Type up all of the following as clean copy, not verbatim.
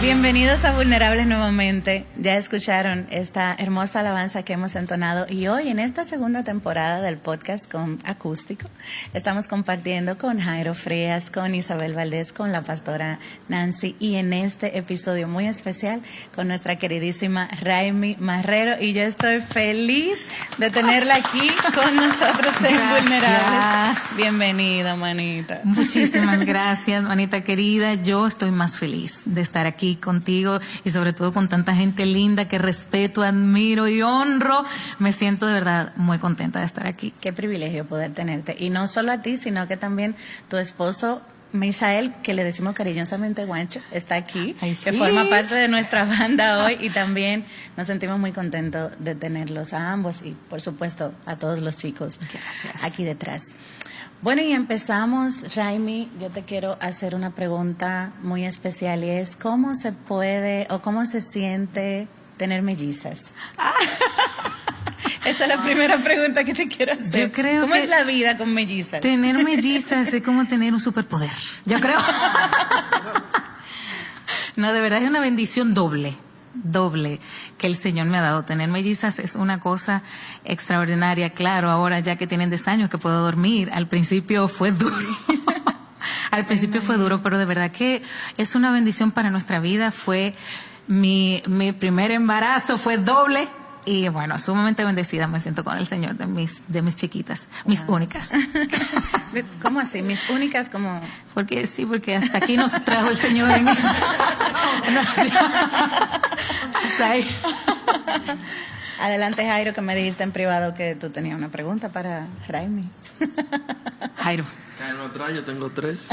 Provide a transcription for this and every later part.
Bienvenidos a Vulnerables nuevamente. Ya escucharon esta hermosa alabanza que hemos entonado y hoy en esta segunda temporada del podcast con acústico estamos compartiendo con Jairo Frías, con Isabel Valdés, con la pastora Nancy y en este episodio muy especial con nuestra queridísima Raimi Marrero y yo estoy feliz de tenerla aquí con nosotros en Vulnerables. Bienvenida, manita. Muchísimas gracias, manita querida. Yo estoy más feliz de estar aquí contigo y sobre todo con tanta gente linda que respeto, admiro y honro. Me siento de verdad muy contenta de estar aquí. Qué privilegio poder tenerte. Y no solo a ti, sino que también tu esposo, Misael, que le decimos cariñosamente Guancho, está aquí, Ay, que sí. forma parte de nuestra banda hoy y también nos sentimos muy contentos de tenerlos a ambos y por supuesto a todos los chicos Gracias. aquí detrás. Bueno, y empezamos, Raimi, yo te quiero hacer una pregunta muy especial y es ¿cómo se puede o cómo se siente tener mellizas? Esa es la primera pregunta que te quiero hacer. Yo creo ¿Cómo que es la vida con mellizas? Tener mellizas es como tener un superpoder. Yo creo. No, de verdad es una bendición doble que el Señor me ha dado. Tener mellizas es una cosa extraordinaria. Claro, ahora ya que tienen 10 años que puedo dormir, al principio fue duro. Al principio fue duro, pero de verdad que es una bendición para nuestra vida. Fue mi primer embarazo, fue doble. Y bueno, sumamente bendecida me siento con el Señor de mis chiquitas, mis únicas. ¿Cómo así? Mis únicas como... Porque hasta aquí nos trajo el Señor. Hasta ahí. Adelante, Jairo, que me dijiste en privado que tú tenías una pregunta para Raimi. Jairo. No atrás, yo tengo 3.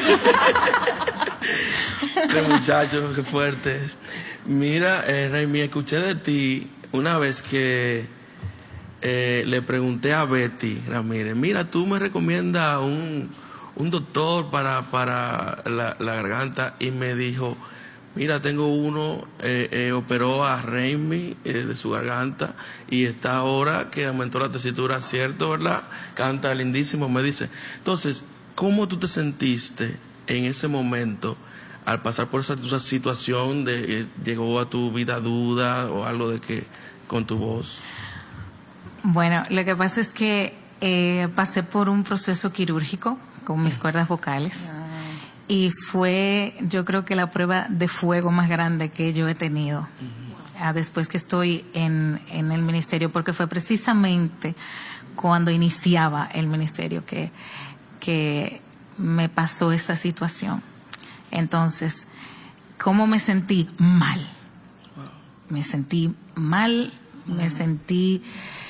3 muchachos, qué fuertes. Mira, Raimi, escuché de ti una vez que le pregunté a Betty Ramírez, mira, tú me recomiendas un doctor para la garganta, y me dijo, mira, tengo uno, operó a Raimi de su garganta y está ahora que aumentó la tesitura, ¿cierto, verdad? Canta lindísimo, me dice. Entonces, ¿cómo tú te sentiste en ese momento al pasar por esa situación de llegó a tu vida duda o algo de que con tu voz? Bueno, lo que pasa es que pasé por un proceso quirúrgico con mis cuerdas vocales y fue, yo creo que la prueba de fuego más grande que yo he tenido después que estoy en el ministerio, porque fue precisamente cuando iniciaba el ministerio que me pasó esa situación. Entonces, ¿cómo me sentí? Mal. Me sentí mal, sentí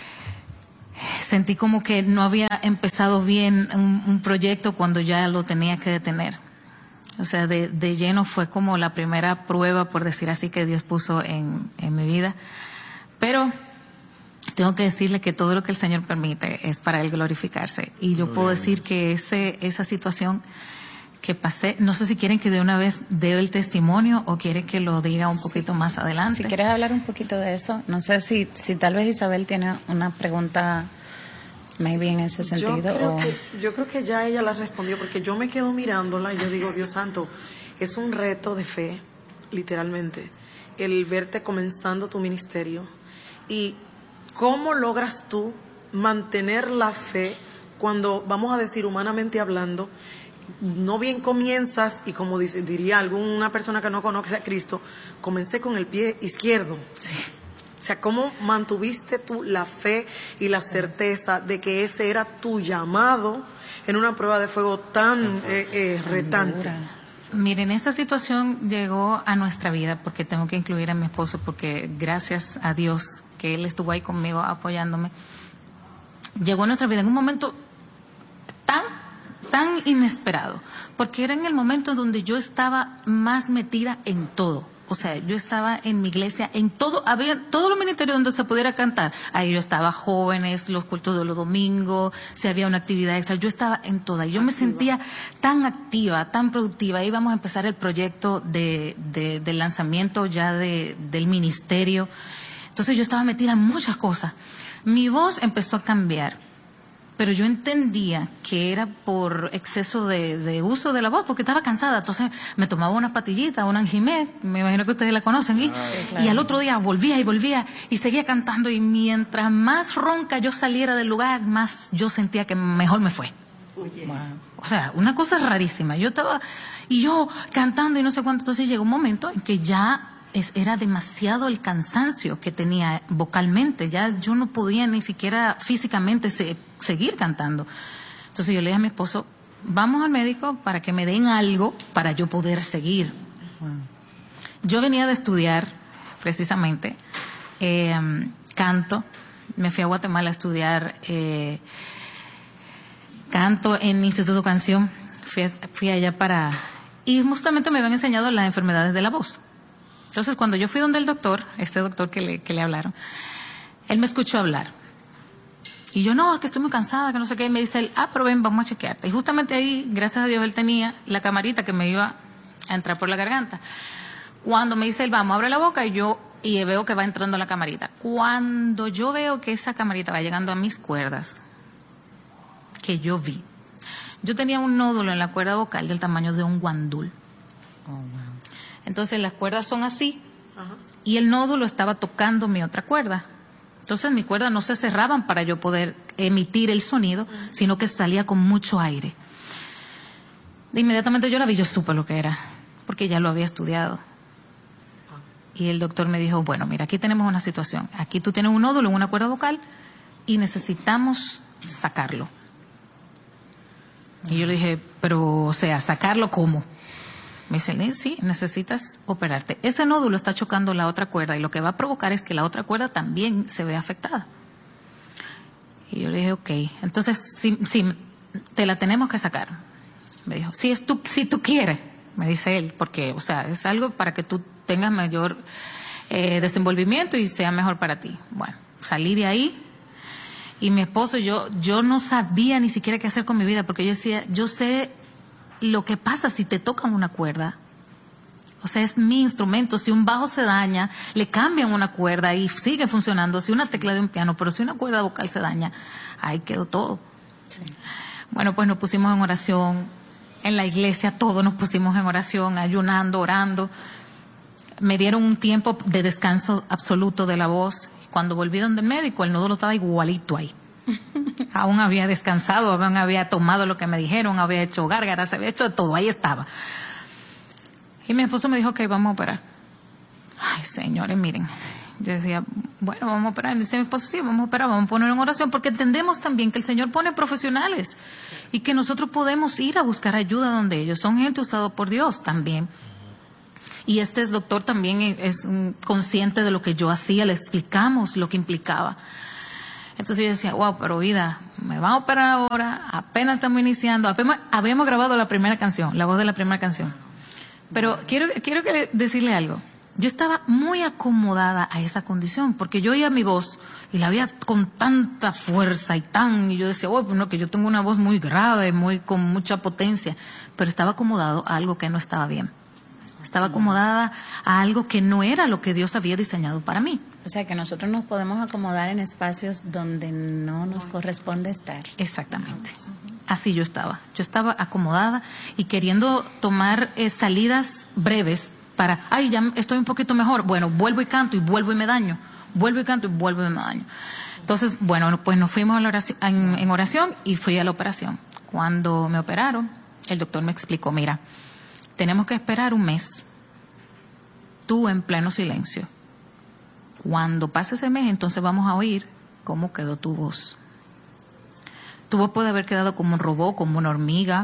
como que no había empezado bien un proyecto cuando ya lo tenía que detener. O sea, de lleno fue como la primera prueba, por decir así, que Dios puso en mi vida. Pero tengo que decirle que todo lo que el Señor permite es para Él glorificarse. Y yo puedo decir que esa situación que pasé, no sé si quieren que de una vez dé el testimonio o quieren que lo diga un poquito más adelante. Si quieres hablar un poquito de eso, no sé si tal vez Isabel tiene una pregunta maybe en ese sentido. Yo creo que ya ella la respondió, porque yo me quedo mirándola y yo digo, Dios santo, es un reto de fe, literalmente, el verte comenzando tu ministerio. Y ¿cómo logras tú mantener la fe cuando, vamos a decir, humanamente hablando, no bien comienzas y como diría alguna persona que no conoce a Cristo, comencé con el pie izquierdo? Sí. O sea, ¿cómo mantuviste tú la fe y la certeza de que ese era tu llamado en una prueba de fuego tan retante? Miren, esa situación llegó a nuestra vida, porque tengo que incluir a mi esposo, porque gracias a Dios que él estuvo ahí conmigo apoyándome, llegó a nuestra vida en un momento tan inesperado, porque era en el momento donde yo estaba más metida en todo. O sea, yo estaba en mi iglesia, en todo, había todos los ministerios donde se pudiera cantar. Ahí yo estaba, jóvenes, los cultos de los domingos, si había una actividad extra, yo estaba en toda. Yo me sentía tan activa, tan productiva. Íbamos a empezar el proyecto del lanzamiento ya del ministerio. Entonces yo estaba metida en muchas cosas. Mi voz empezó a cambiar. pero yo entendía que era por exceso de uso de la voz, porque estaba cansada. Entonces me tomaba una pastillita, una Anjimed, me imagino que ustedes la conocen, y al otro día volvía y seguía cantando, y mientras más ronca yo saliera del lugar, más yo sentía que mejor me fue. O sea, una cosa rarísima. Yo estaba, y yo cantando y no sé cuánto, entonces llegó un momento en que ya era demasiado el cansancio que tenía vocalmente, ya yo no podía ni siquiera físicamente seguir cantando. Entonces yo le dije a mi esposo, vamos al médico para que me den algo para yo poder seguir. Yo venía de estudiar precisamente canto, me fui a Guatemala a estudiar canto en Instituto Canción, fui allá y justamente me habían enseñado las enfermedades de la voz. Entonces, cuando yo fui donde el doctor, este doctor que le hablaron, él me escuchó hablar. Y yo, no, que estoy muy cansada, que no sé qué. Y me dice él, pero ven, vamos a chequearte. Y justamente ahí, gracias a Dios, él tenía la camarita que me iba a entrar por la garganta. Cuando me dice él, vamos, abre la boca, y veo que va entrando la camarita. Cuando yo veo que esa camarita va llegando a mis cuerdas, que yo vi, yo tenía un nódulo en la cuerda vocal del tamaño de un guandul. Oh, wow. Entonces las cuerdas son así, y el nódulo estaba tocando mi otra cuerda. Entonces mis cuerdas no se cerraban para yo poder emitir el sonido, sino que salía con mucho aire. Inmediatamente yo la vi, yo supe lo que era, porque ya lo había estudiado. Y el doctor me dijo, bueno, mira, aquí tenemos una situación. Aquí tú tienes un nódulo en una cuerda vocal y necesitamos sacarlo. Y yo le dije, pero, o sea, ¿sacarlo cómo? Me dice, sí, necesitas operarte. Ese nódulo está chocando la otra cuerda y lo que va a provocar es que la otra cuerda también se vea afectada. Y yo le dije, ok, entonces sí, te la tenemos que sacar. Me dijo, si tú quieres, me dice él, porque, o sea, es algo para que tú tengas mayor desenvolvimiento y sea mejor para ti. Bueno, salí de ahí y mi esposo, yo no sabía ni siquiera qué hacer con mi vida, porque yo decía, yo sé lo que pasa si te tocan una cuerda. O sea, es mi instrumento. Si un bajo se daña, le cambian una cuerda y sigue funcionando. Si una tecla de un piano, pero si una cuerda vocal se daña, ahí quedó todo. Sí. Bueno, pues nos pusimos en oración. En la iglesia todos nos pusimos en oración, ayunando, orando. Me dieron un tiempo de descanso absoluto de la voz. Cuando volví donde el médico, el nódulo estaba igualito ahí. Aún había descansado, aún había tomado lo que me dijeron, había hecho gárgaras, había hecho de todo, ahí estaba. Y mi esposo me dijo, ok, vamos a operar. Ay, señores, miren, yo decía, bueno, vamos a operar. Y dice mi esposo, sí, vamos a operar, vamos a poner en oración, porque entendemos también que el Señor pone profesionales y que nosotros podemos ir a buscar ayuda donde ellos son gente usada por Dios también. Y este doctor también es consciente de lo que yo hacía, le explicamos lo que implicaba. Entonces yo decía, wow, pero vida, me van a operar ahora, apenas estamos iniciando, apenas habíamos grabado la primera canción, la voz de la primera canción. Pero quiero decirle algo. Yo estaba muy acomodada a esa condición, porque yo oía mi voz y la veía con tanta fuerza y yo decía, oh, pues no, que yo tengo una voz muy grave, con mucha potencia, pero estaba acomodado a algo que no estaba bien. Estaba acomodada a algo que no era lo que Dios había diseñado para mí. O sea, que nosotros nos podemos acomodar en espacios donde no nos corresponde estar. Exactamente. Así yo estaba. Yo estaba acomodada y queriendo tomar salidas breves para, ya estoy un poquito mejor. Bueno, vuelvo y canto y vuelvo y me daño. Vuelvo y canto y vuelvo y me daño. Entonces, bueno, pues nos fuimos a la oración, en oración y fui a la operación. Cuando me operaron, el doctor me explicó, mira, tenemos que esperar un mes, tú en pleno silencio. Cuando pase ese mes, entonces vamos a oír cómo quedó tu voz. Tu voz puede haber quedado como un robot, como una hormiga.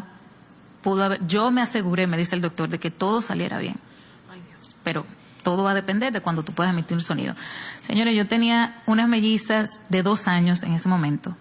Yo me aseguré, me dice el doctor, de que todo saliera bien. Pero todo va a depender de cuando tú puedas emitir un sonido. Señores, yo tenía unas mellizas de 2 años en ese momento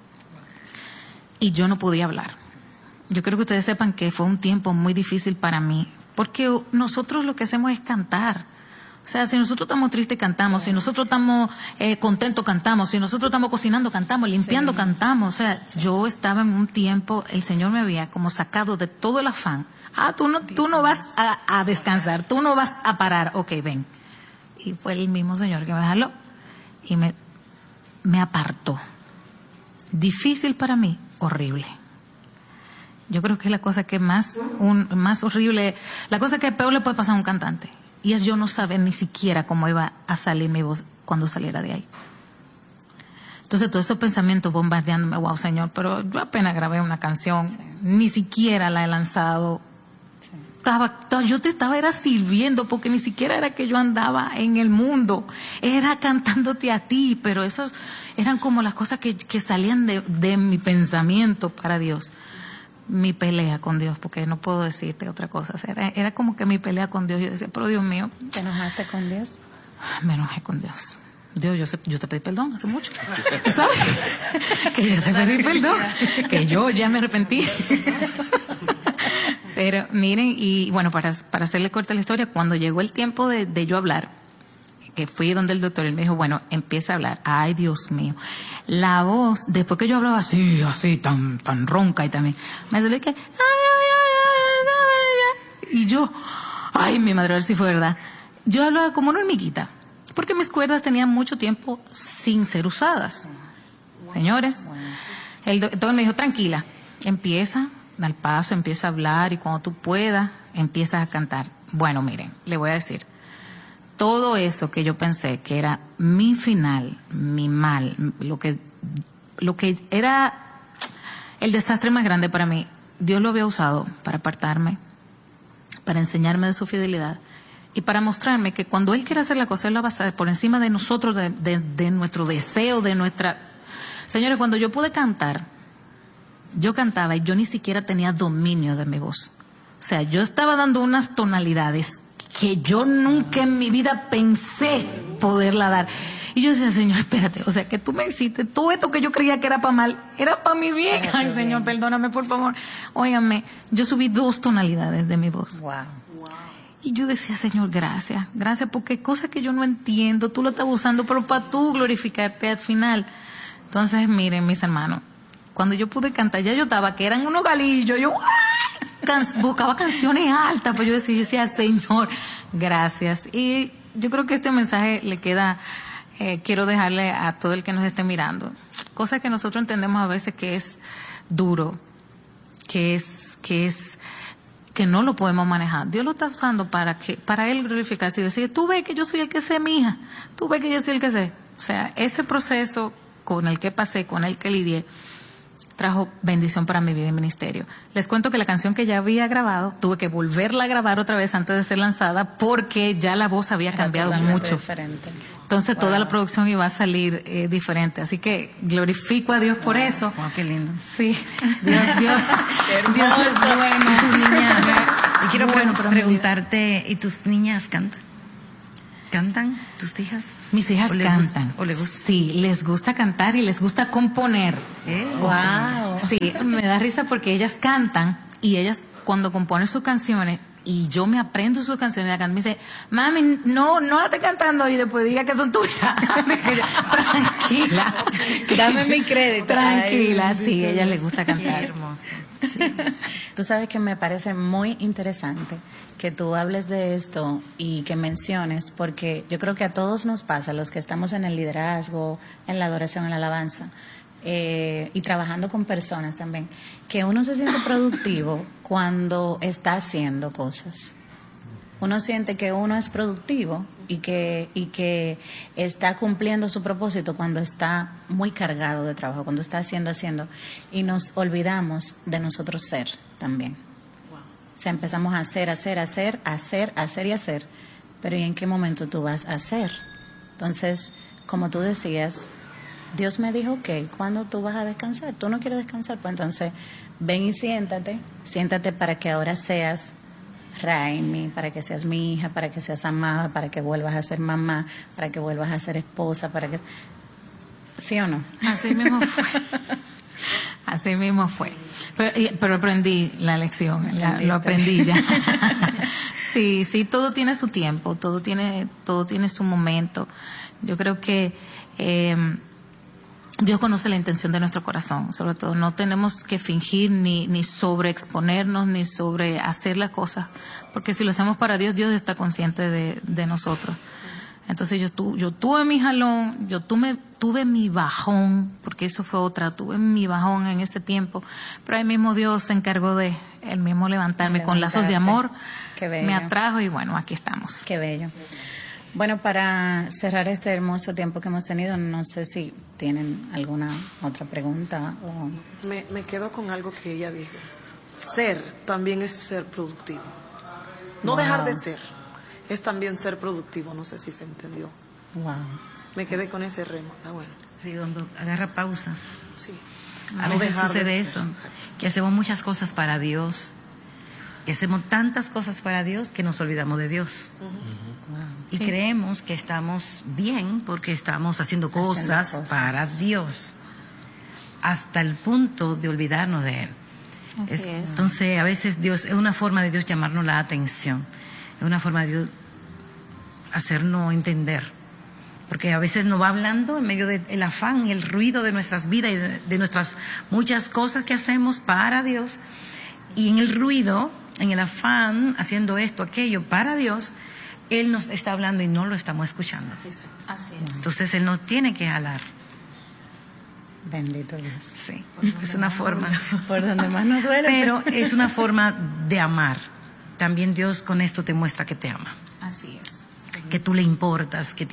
y yo no podía hablar. Yo creo que ustedes sepan que fue un tiempo muy difícil para mí, porque nosotros lo que hacemos es cantar. O sea, si nosotros estamos tristes, cantamos. Si nosotros estamos contentos, cantamos. Si nosotros estamos cocinando, cantamos. Limpiando, cantamos. O sea, yo estaba en un tiempo, el Señor me había como sacado de todo el afán. Tú no vas a descansar, tú no vas a parar. Ok, ven. Y fue el mismo Señor que me jaló y me apartó. Difícil para mí, horrible. Yo creo que es la cosa que más horrible, la cosa que peor le puede pasar a un cantante. Y es yo no saber ni siquiera cómo iba a salir mi voz cuando saliera de ahí. Entonces todos esos pensamientos bombardeándome, wow, Señor, pero yo apenas grabé una canción, ni siquiera la he lanzado. Yo te estaba era sirviendo, porque ni siquiera era que yo andaba en el mundo, era cantándote a ti, pero esos eran como las cosas que salían de mi pensamiento para Dios. Mi pelea con Dios, porque no puedo decirte otra cosa. O sea, era como que mi pelea con Dios. Yo decía, pero Dios mío. ¿Te enojaste con Dios? Me enojé con Dios. Dios, yo te pedí perdón hace mucho. ¿Tú sabes? Que yo te pedí perdón. Que yo ya me arrepentí. Pero miren, y bueno, para hacerle corta la historia, cuando llegó el tiempo de yo hablar, que fui donde el doctor, él me dijo, bueno, empieza a hablar. Ay, Dios mío. La voz, después que yo hablaba así, tan ronca y también, me salió que, y yo, ay, mi madre, a ver si fue verdad. Yo hablaba como una hormiguita, porque mis cuerdas tenían mucho tiempo sin ser usadas. Señores, el doctor me dijo, tranquila, empieza al paso, empieza a hablar, y cuando tú puedas, empiezas a cantar. Bueno, miren, le voy a decir, todo eso que yo pensé que era mi final, mi mal, lo que era el desastre más grande para mí, Dios lo había usado para apartarme, para enseñarme de su fidelidad y para mostrarme que cuando Él quiere hacer la cosa, Él la va a hacer por encima de nosotros, de nuestro deseo, de nuestra... Señores, cuando yo pude cantar, yo cantaba y yo ni siquiera tenía dominio de mi voz. O sea, yo estaba dando unas tonalidades que yo nunca en mi vida pensé poderla dar. Y yo decía, Señor, espérate, o sea, que tú me hiciste todo esto que yo creía que era para mal, era para mi bien. Ay, Señor, perdóname, por favor. Óigame, yo subí 2 tonalidades de mi voz. Wow. Y yo decía, Señor, gracias, porque cosas que yo no entiendo, tú lo estás usando, pero para tú glorificarte al final. Entonces, miren, mis hermanos, cuando yo pude cantar, ya yo estaba, que eran unos galillos, yo buscaba canciones altas, pues yo decía, Señor, gracias. Y yo creo que este mensaje le queda, quiero dejarle a todo el que nos esté mirando, cosas que nosotros entendemos a veces que es duro, que no lo podemos manejar. Dios lo está usando para Él glorificarse y decir, tú ves que yo soy el que sé, mija, tú ves que yo soy el que sé. O sea, ese proceso con el que pasé, con el que lidié, trajo bendición para mi vida y ministerio. Les cuento que la canción que ya había grabado, tuve que volverla a grabar otra vez antes de ser lanzada, porque ya la voz había cambiado mucho. Diferente. Entonces toda la producción iba a salir diferente. Así que glorifico a Dios por eso. Wow, qué lindo. Sí, Dios es bueno. Niña. Y quiero Bueno, preguntarte, ¿y tus niñas cantan? ¿Cantan tus hijas? Mis hijas cantan. ¿O les gusta? Sí, les gusta cantar y les gusta componer. Wow. Sí, me da risa porque ellas cantan y ellas cuando componen sus canciones y yo me aprendo sus canciones, la cantan, me dice, mami, no la esté cantando y después diga que son tuyas. Tranquila. Dame mi crédito. Tranquila, Ay, sí, a ella les gusta cantar. Qué hermoso. Sí. Tú sabes que me parece muy interesante que tú hables de esto y que menciones, porque yo creo que a todos nos pasa, los que estamos en el liderazgo, en la adoración, en la alabanza, y trabajando con personas también, que uno se siente productivo cuando está haciendo cosas. Uno siente que uno es productivo y que está cumpliendo su propósito cuando está muy cargado de trabajo, cuando está haciendo, y nos olvidamos de nosotros ser también. O sea, empezamos a hacer, pero ¿y en qué momento tú vas a hacer? Entonces, como tú decías, Dios me dijo, ok, ¿cuándo tú vas a descansar? ¿Tú no quieres descansar? Pues entonces, ven y siéntate para que ahora seas Raimi, para que seas mi hija, para que seas amada, para que vuelvas a ser mamá, para que vuelvas a ser esposa, para que... ¿Sí o no? Así mismo fue. Así mismo fue. Pero aprendí la lección, lo aprendí ya. Sí, todo tiene su tiempo, todo tiene su momento. Yo creo que Dios conoce la intención de nuestro corazón, sobre todo. No tenemos que fingir ni sobreexponernos, ni sobre hacer las cosas, porque si lo hacemos para Dios, Dios está consciente de nosotros. Entonces yo tuve mi jalón, tuve mi bajón, porque eso fue otra, tuve mi bajón en ese tiempo, pero ahí mismo Dios se encargó de él mismo levantarme con lazos de amor. Qué bello. Me atrajo y bueno, aquí estamos. Qué bello. Bueno, para cerrar este hermoso tiempo que hemos tenido, no sé si tienen alguna otra pregunta o... Me quedo con algo que ella dijo. Ser también es ser productivo. No Wow. dejar de ser, es también ser productivo. No sé si se entendió. Wow. Me quedé con ese remo. Está bueno. Sí, cuando agarra pausas. Sí. A No veces dejar de sucede ser. eso, que hacemos muchas cosas para Dios. Y hacemos tantas cosas para Dios que nos olvidamos de Dios. Y Sí. creemos que estamos bien porque estamos haciendo cosas para Dios. Hasta el punto de olvidarnos de Él. Así es. Entonces, a veces Dios, es una forma de Dios llamarnos la atención. Es una forma de Dios hacernos entender. Porque a veces nos va hablando en medio del afán y el ruido de nuestras vidas y de nuestras muchas cosas que hacemos para Dios. Y en el ruido, en el afán, haciendo esto, aquello para Dios, Él nos está hablando y no lo estamos escuchando. Así es. Entonces Él nos tiene que jalar. Bendito Dios. Sí, es una forma. Por donde más nos duele. Pero es una forma de amar. También Dios con esto te muestra que te ama. Así es. Que tú le importas, que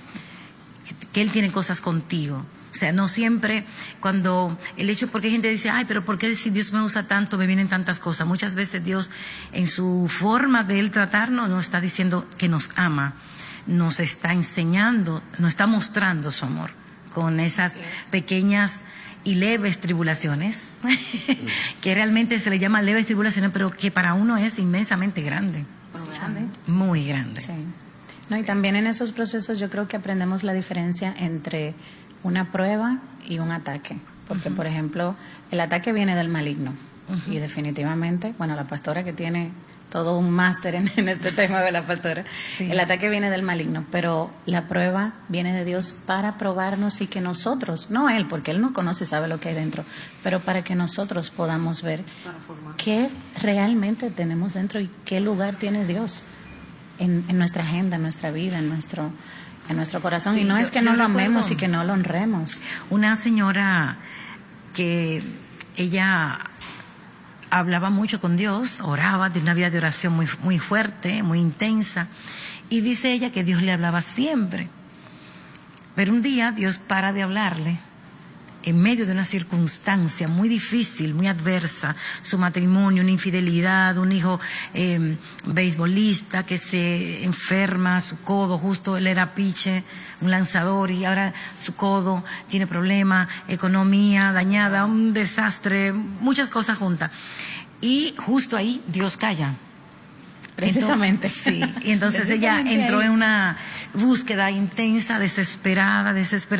Él tiene cosas contigo. O sea, no siempre cuando el hecho, porque hay gente que dice, ay, pero ¿por qué si Dios me usa tanto me vienen tantas cosas? Muchas veces Dios en su forma de Él tratarnos nos está diciendo que nos ama, nos está enseñando, nos está mostrando su amor con esas pequeñas y leves tribulaciones, que realmente se le llama leves tribulaciones, pero que para uno es inmensamente grande, muy grande. Sí. No, y también en esos procesos yo creo que aprendemos la diferencia entre una prueba y un ataque. Porque, por ejemplo, el ataque viene del maligno. Y definitivamente, bueno, la pastora que tiene todo un máster en este tema de la pastora, Sí. el ataque viene del maligno, pero la prueba viene de Dios para probarnos y que nosotros, no Él, porque Él no conoce y sabe lo que hay dentro, pero para que nosotros podamos ver Para formar. qué realmente tenemos dentro y qué lugar tiene Dios en nuestra agenda, en nuestra vida, en nuestro corazón. Sí, y no yo- es que yo no lo recuerdo- amemos y que no lo honremos. Una señora que ella hablaba mucho con Dios, oraba, tenía una vida de oración muy, muy fuerte, muy intensa, y dice ella que Dios le hablaba siempre. Pero un día Dios para de hablarle en medio de una circunstancia muy difícil, muy adversa, su matrimonio, una infidelidad, un hijo beisbolista que se enferma, su codo, justo él era piche, un lanzador, y ahora su codo tiene problemas, economía dañada, un desastre, muchas cosas juntas. Y justo ahí Dios calla. Precisamente. Sí, y entonces ella Precisamente entró ahí. en una búsqueda intensa, desesperada.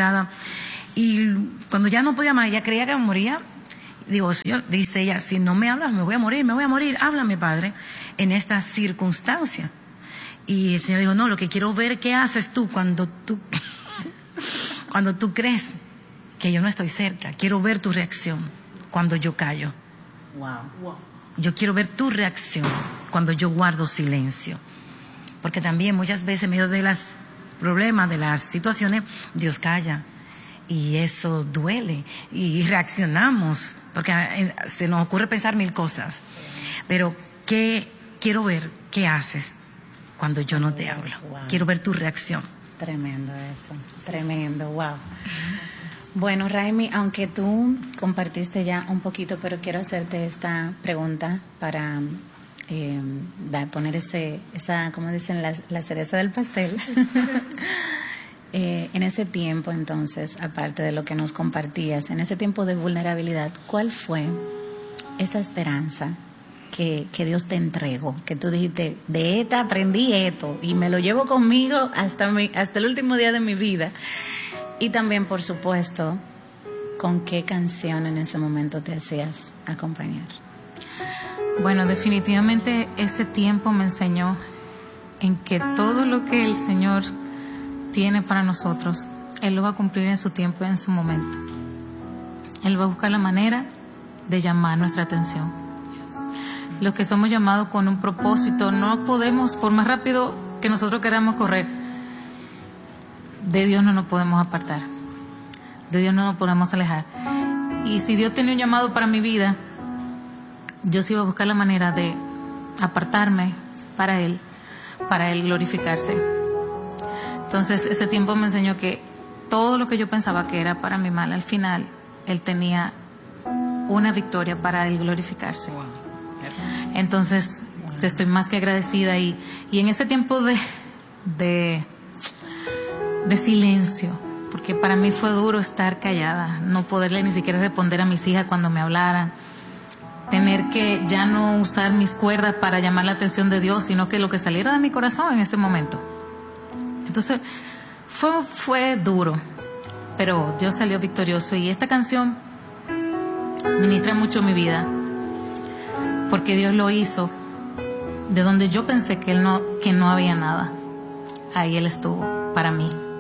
Y cuando ya no podía más, ella creía que moría. Digo, Señor, dice ella, si no me hablas, me voy a morir, háblame, Padre, en esta circunstancia. Y el Señor dijo, no, lo que quiero ver, ¿qué haces tú cuando tú crees que yo no estoy cerca? Quiero ver tu reacción cuando yo callo. Wow. Yo quiero ver tu reacción cuando yo guardo silencio. Porque también muchas veces en medio de los problemas, de las situaciones, Dios calla. Y eso duele. Y reaccionamos. Porque se nos ocurre pensar mil cosas. Pero quiero ver qué haces cuando yo no te hablo. Wow. Quiero ver tu reacción. Tremendo eso, tremendo, wow. Bueno, Raimi, aunque tú compartiste ya un poquito, pero quiero hacerte esta pregunta para poner esa, como dicen, la cereza del pastel. En ese tiempo, entonces, aparte de lo que nos compartías, en ese tiempo de vulnerabilidad, ¿cuál fue esa esperanza que Dios te entregó? Que tú dijiste, de esta aprendí esto y me lo llevo conmigo hasta el último día de mi vida. Y también, por supuesto, ¿con qué canción en ese momento te hacías acompañar? Bueno, definitivamente ese tiempo me enseñó en que todo lo que el Señor tiene para nosotros, Él lo va a cumplir en su tiempo y en su momento. Él va a buscar la manera de llamar nuestra atención. Los que somos llamados con un propósito, no podemos, por más rápido que nosotros queramos correr, de Dios no nos podemos apartar, de Dios no nos podemos alejar. Y si Dios tenía un llamado para mi vida, yo sí iba a buscar la manera de apartarme para Él glorificarse. Entonces ese tiempo me enseñó que todo lo que yo pensaba que era para mi mal, al final Él tenía una victoria para Él glorificarse. Entonces estoy más que agradecida, y en ese tiempo de silencio, porque para mí fue duro estar callada, no poderle ni siquiera responder a mis hijas cuando me hablaran, tener que ya no usar mis cuerdas para llamar la atención de Dios, sino que lo que saliera de mi corazón en ese momento. Entonces fue duro, pero Dios salió victorioso, y esta canción ministra mucho mi vida, porque Dios lo hizo de donde yo pensé que no había nada. Ahí Él estuvo para mí.